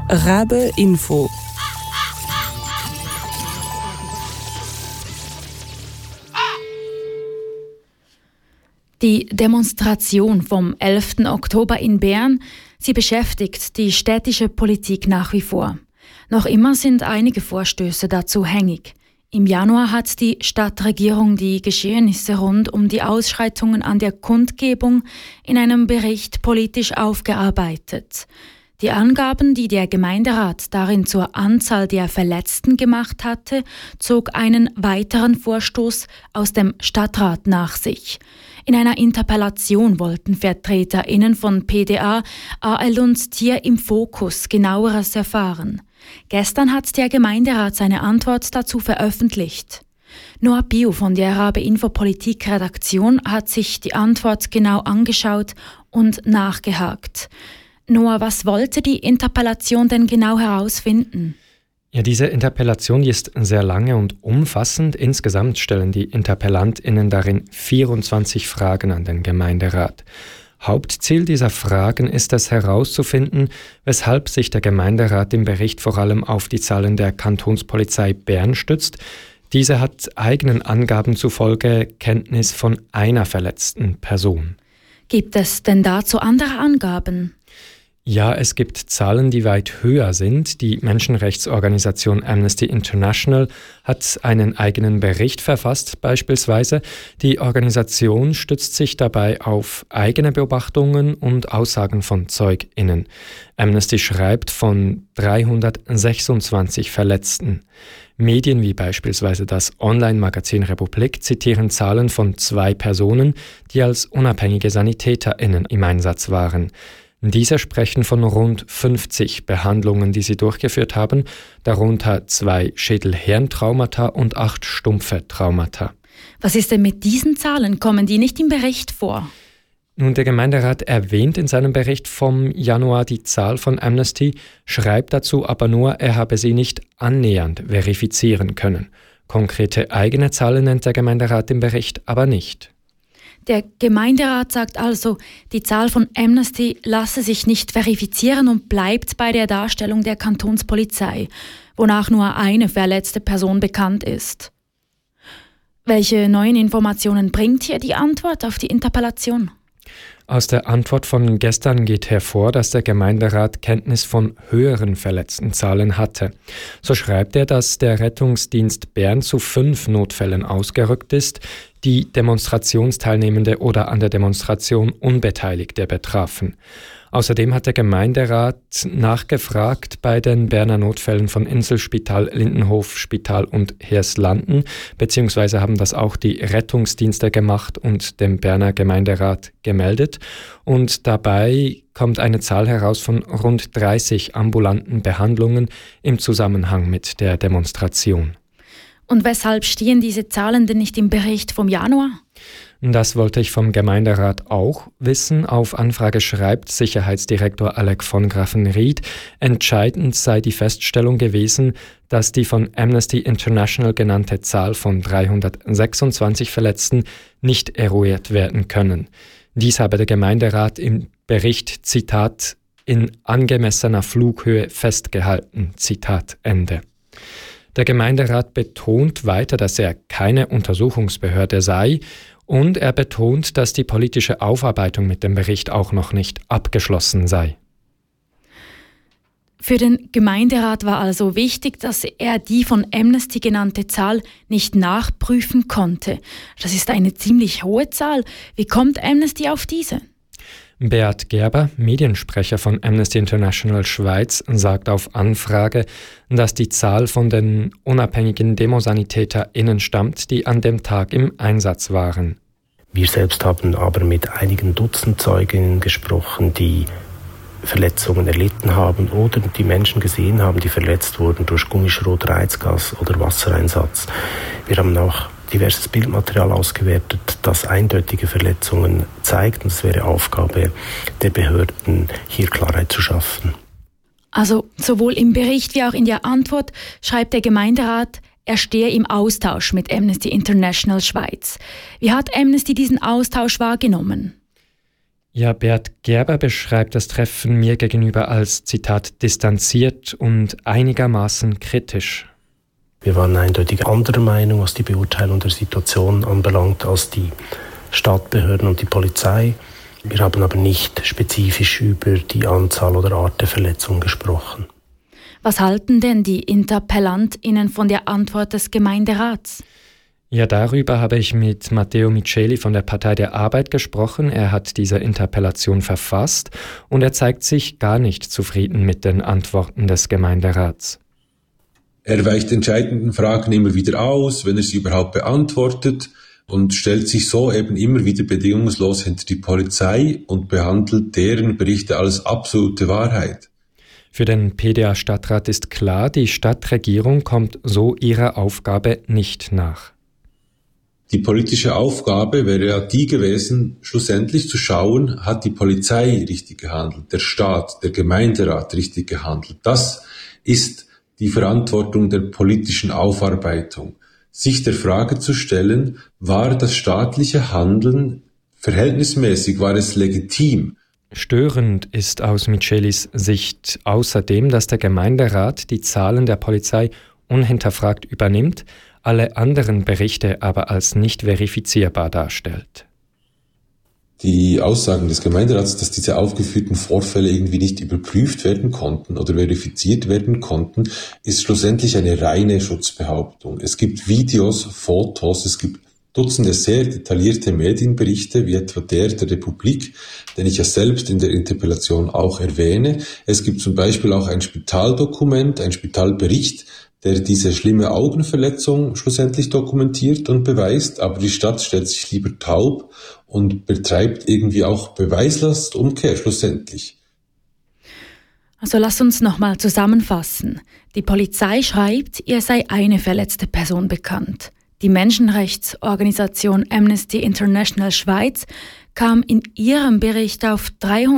Rabe Info. Die Demonstration vom 11. Oktober in Bern, sie beschäftigt die städtische Politik nach wie vor. Noch immer sind einige Vorstöße dazu hängig. Im Januar hat die Stadtregierung die Geschehnisse rund um die Ausschreitungen an der Kundgebung in einem Bericht politisch aufgearbeitet. Die Angaben, die der Gemeinderat darin zur Anzahl der Verletzten gemacht hatte, zog einen weiteren Vorstoß aus dem Stadtrat nach sich. In einer Interpellation wollten VertreterInnen von PDA, AL und Tier im Fokus genaueres erfahren. Gestern hat der Gemeinderat seine Antwort dazu veröffentlicht. Noah Bio von der Rabe Info Politik Redaktion hat sich die Antwort genau angeschaut und nachgehakt. Noah, was wollte die Interpellation denn genau herausfinden? Ja, diese Interpellation die ist sehr lange und umfassend. Insgesamt stellen die InterpellantInnen darin 24 Fragen an den Gemeinderat. Hauptziel dieser Fragen ist es herauszufinden, weshalb sich der Gemeinderat im Bericht vor allem auf die Zahlen der Kantonspolizei Bern stützt. Diese hat eigenen Angaben zufolge Kenntnis von einer verletzten Person. Gibt es denn dazu andere Angaben? Ja, es gibt Zahlen, die weit höher sind. Die Menschenrechtsorganisation Amnesty International hat einen eigenen Bericht verfasst, beispielsweise. Die Organisation stützt sich dabei auf eigene Beobachtungen und Aussagen von ZeugInnen. Amnesty schreibt von 326 Verletzten. Medien wie beispielsweise das Online-Magazin Republik zitieren Zahlen von 2 Personen, die als unabhängige SanitäterInnen im Einsatz waren. Diese sprechen von rund 50 Behandlungen, die sie durchgeführt haben, darunter 2 Schädel-Hirntraumata und 8 stumpfe Traumata. Was ist denn mit diesen Zahlen? Kommen die nicht im Bericht vor? Nun, der Gemeinderat erwähnt in seinem Bericht vom Januar die Zahl von Amnesty, schreibt dazu aber nur, er habe sie nicht annähernd verifizieren können. Konkrete eigene Zahlen nennt der Gemeinderat im Bericht aber nicht. Der Gemeinderat sagt also, die Zahl von Amnesty lasse sich nicht verifizieren und bleibt bei der Darstellung der Kantonspolizei, wonach nur eine verletzte Person bekannt ist. Welche neuen Informationen bringt hier die Antwort auf die Interpellation? Aus der Antwort von gestern geht hervor, dass der Gemeinderat Kenntnis von höheren Verletztenzahlen hatte. So schreibt er, dass der Rettungsdienst Bern zu 5 Notfällen ausgerückt ist, die Demonstrationsteilnehmende oder an der Demonstration Unbeteiligte betrafen. Außerdem hat der Gemeinderat nachgefragt bei den Berner Notfällen von Inselspital, Lindenhofspital und Heerslanden, beziehungsweise haben das auch die Rettungsdienste gemacht und dem Berner Gemeinderat gemeldet. Und dabei kommt eine Zahl heraus von rund 30 ambulanten Behandlungen im Zusammenhang mit der Demonstration. Und weshalb stehen diese Zahlen denn nicht im Bericht vom Januar? Das wollte ich vom Gemeinderat auch wissen. Auf Anfrage schreibt Sicherheitsdirektor Alec von Grafenried, entscheidend sei die Feststellung gewesen, dass die von Amnesty International genannte Zahl von 326 Verletzten nicht eruiert werden können. Dies habe der Gemeinderat im Bericht, Zitat, in angemessener Flughöhe festgehalten, Zitat Ende. Der Gemeinderat betont weiter, dass er keine Untersuchungsbehörde sei und er betont, dass die politische Aufarbeitung mit dem Bericht auch noch nicht abgeschlossen sei. Für den Gemeinderat war also wichtig, dass er die von Amnesty genannte Zahl nicht nachprüfen konnte. Das ist eine ziemlich hohe Zahl. Wie kommt Amnesty auf diese? Beat Gerber, Mediensprecher von Amnesty International Schweiz, sagt auf Anfrage, dass die Zahl von den unabhängigen DemosanitäterInnen stammt, die an dem Tag im Einsatz waren. Wir selbst haben aber mit einigen Dutzend Zeuginnen gesprochen, die Verletzungen erlitten haben oder die Menschen gesehen haben, die verletzt wurden durch Gummischrot, Reizgas oder Wassereinsatz. Wir haben auch diverses Bildmaterial ausgewertet, das eindeutige Verletzungen zeigt, und es wäre Aufgabe der Behörden, hier Klarheit zu schaffen. Also sowohl im Bericht wie auch in der Antwort schreibt der Gemeinderat, er stehe im Austausch mit Amnesty International Schweiz. Wie hat Amnesty diesen Austausch wahrgenommen? Ja, Bert Gerber beschreibt das Treffen mir gegenüber als, Zitat, distanziert und einigermaßen kritisch. Wir waren eindeutig anderer Meinung, was die Beurteilung der Situation anbelangt, als die Stadtbehörden und die Polizei. Wir haben aber nicht spezifisch über die Anzahl oder Art der Verletzungen gesprochen. Was halten denn die InterpellantInnen von der Antwort des Gemeinderats? Ja, darüber habe ich mit Matteo Miceli von der Partei der Arbeit gesprochen. Er hat diese Interpellation verfasst und er zeigt sich gar nicht zufrieden mit den Antworten des Gemeinderats. Er weicht entscheidenden Fragen immer wieder aus, wenn er sie überhaupt beantwortet, und stellt sich so eben immer wieder bedingungslos hinter die Polizei und behandelt deren Berichte als absolute Wahrheit. Für den PDA-Stadtrat ist klar, die Stadtregierung kommt so ihrer Aufgabe nicht nach. Die politische Aufgabe wäre ja die gewesen, schlussendlich zu schauen, hat die Polizei richtig gehandelt, der Staat, der Gemeinderat richtig gehandelt. Das ist die Verantwortung der politischen Aufarbeitung, sich der Frage zu stellen, war das staatliche Handeln verhältnismäßig, war es legitim? Störend ist aus Michelis Sicht außerdem, dass der Gemeinderat die Zahlen der Polizei unhinterfragt übernimmt, alle anderen Berichte aber als nicht verifizierbar darstellt. Die Aussagen des Gemeinderats, dass diese aufgeführten Vorfälle irgendwie nicht überprüft werden konnten oder verifiziert werden konnten, ist schlussendlich eine reine Schutzbehauptung. Es gibt Videos, Fotos, es gibt Dutzende sehr detaillierte Medienberichte, wie etwa der Republik, den ich ja selbst in der Interpellation auch erwähne. Es gibt zum Beispiel auch ein Spitaldokument, ein Spitalbericht, der diese schlimme Augenverletzung schlussendlich dokumentiert und beweist, aber die Stadt stellt sich lieber taub und betreibt irgendwie auch Beweislastumkehr schlussendlich. Also lasst uns nochmal zusammenfassen. Die Polizei schreibt, ihr sei eine verletzte Person bekannt. Die Menschenrechtsorganisation Amnesty International Schweiz kam in ihrem Bericht auf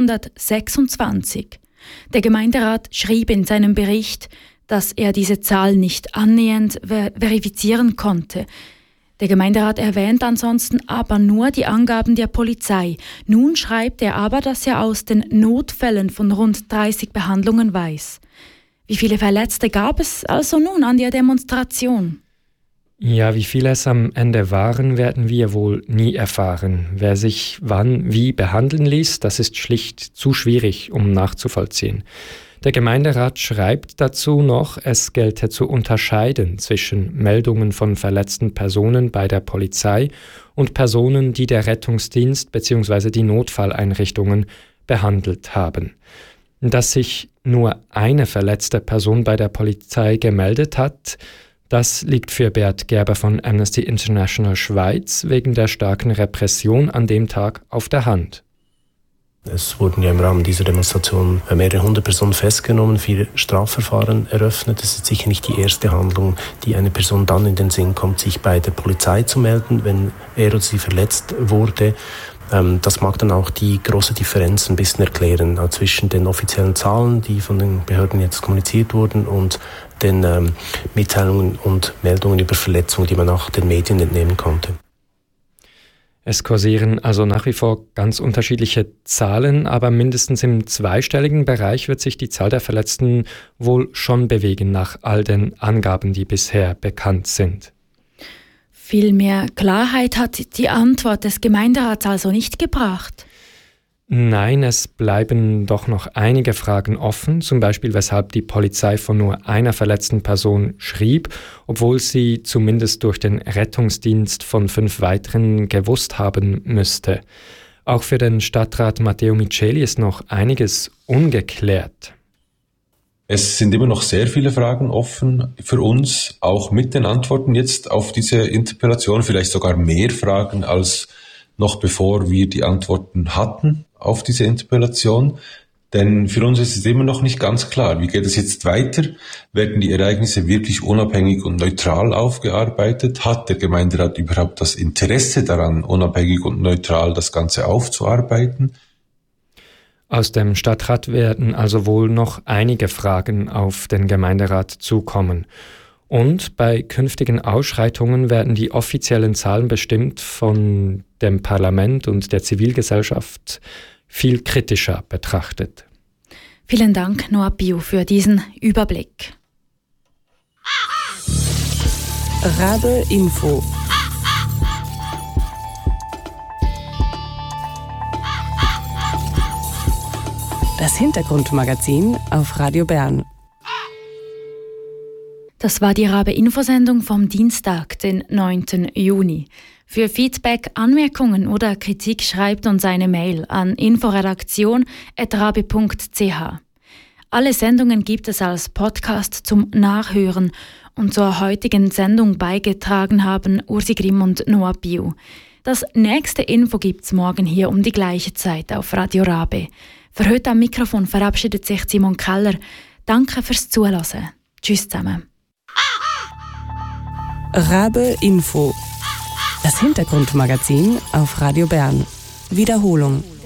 326. Der Gemeinderat schrieb in seinem Bericht, dass er diese Zahl nicht annähernd verifizieren konnte. Der Gemeinderat erwähnt ansonsten aber nur die Angaben der Polizei. Nun schreibt er aber, dass er aus den Notfällen von rund 30 Behandlungen weiß. Wie viele Verletzte gab es also nun an der Demonstration? Ja, wie viele es am Ende waren, werden wir wohl nie erfahren. Wer sich wann wie behandeln ließ, das ist schlicht zu schwierig, um nachzuvollziehen. Der Gemeinderat schreibt dazu noch, es gelte zu unterscheiden zwischen Meldungen von verletzten Personen bei der Polizei und Personen, die der Rettungsdienst bzw. die Notfalleinrichtungen behandelt haben. Dass sich nur eine verletzte Person bei der Polizei gemeldet hat, das liegt für Bert Gerber von Amnesty International Schweiz wegen der starken Repression an dem Tag auf der Hand. Es wurden ja im Rahmen dieser Demonstration mehrere hundert Personen festgenommen, 4 Strafverfahren eröffnet. Es ist sicher nicht die erste Handlung, die eine Person dann in den Sinn kommt, sich bei der Polizei zu melden, wenn er oder sie verletzt wurde. Das mag dann auch die große Differenz ein bisschen erklären zwischen den offiziellen Zahlen, die von den Behörden jetzt kommuniziert wurden, und den Mitteilungen und Meldungen über Verletzungen, die man auch den Medien entnehmen konnte. Es kursieren also nach wie vor ganz unterschiedliche Zahlen, aber mindestens im zweistelligen Bereich wird sich die Zahl der Verletzten wohl schon bewegen, nach all den Angaben, die bisher bekannt sind. Viel mehr Klarheit hat die Antwort des Gemeinderats also nicht gebracht. Nein, es bleiben doch noch einige Fragen offen, zum Beispiel weshalb die Polizei von nur einer verletzten Person schrieb, obwohl sie zumindest durch den Rettungsdienst von 5 weiteren gewusst haben müsste. Auch für den Stadtrat Matteo Miceli ist noch einiges ungeklärt. Es sind immer noch sehr viele Fragen offen für uns, auch mit den Antworten jetzt auf diese Interpellation, vielleicht sogar mehr Fragen als noch bevor wir die Antworten hatten auf diese Interpellation. Denn für uns ist es immer noch nicht ganz klar, wie geht es jetzt weiter? Werden die Ereignisse wirklich unabhängig und neutral aufgearbeitet? Hat der Gemeinderat überhaupt das Interesse daran, unabhängig und neutral das Ganze aufzuarbeiten? Aus dem Stadtrat werden also wohl noch einige Fragen auf den Gemeinderat zukommen. Und bei künftigen Ausschreitungen werden die offiziellen Zahlen bestimmt von dem Parlament und der Zivilgesellschaft viel kritischer betrachtet. Vielen Dank, Noah Biu, für diesen Überblick. Rabe Info. Das Hintergrundmagazin auf Radio Bern. Das war die Rabe-Infosendung vom Dienstag, den 9. Juni. Für Feedback, Anmerkungen oder Kritik schreibt uns eine Mail an inforedaktion@rabe.ch. Alle Sendungen gibt es als Podcast zum Nachhören und zur heutigen Sendung beigetragen haben Ursi Grimm und Noah Biu. Das nächste Info gibt's morgen hier um die gleiche Zeit auf Radio Rabe. Für heute am Mikrofon verabschiedet sich Simon Keller. Danke fürs Zuhören. Tschüss zusammen. Rabe Info. Das Hintergrundmagazin auf Radio Bern. Wiederholung.